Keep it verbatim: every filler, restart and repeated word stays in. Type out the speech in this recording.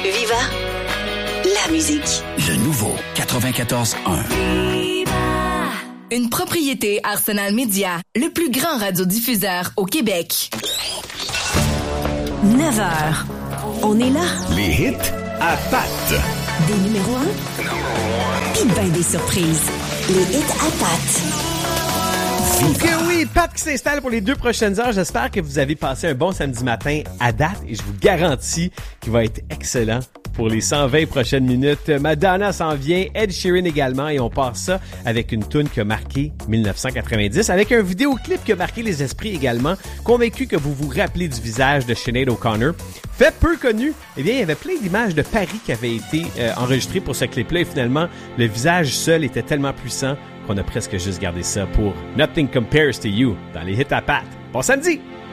Viva la musique. Le nouveau quatre-vingt-quatorze un. Une propriété Arsenal Media, le plus grand radiodiffuseur au Québec. neuf heures. On est là. Les hits à patte. Des numéros un. Puis ben des surprises. Les hits à patte. Que oui, Pat qui s'installe pour les deux prochaines heures. J'espère que vous avez passé un bon samedi matin à date et je vous garantis qu'il va être excellent pour les cent vingt prochaines minutes. Madonna s'en vient, Ed Sheeran également et on part ça avec une toune qui a marqué dix-neuf cent quatre-vingt-dix, avec un vidéoclip qui a marqué les esprits également. Convaincu que vous vous rappelez du visage de Sinéad O'Connor. Fait peu connu, eh bien, il y avait plein d'images de Paris qui avaient été euh, enregistrées pour ce clip-là et finalement, le visage seul était tellement puissant qu'on a presque juste gardé ça pour Nothing Compares to You dans les hits à patte. Bon samedi!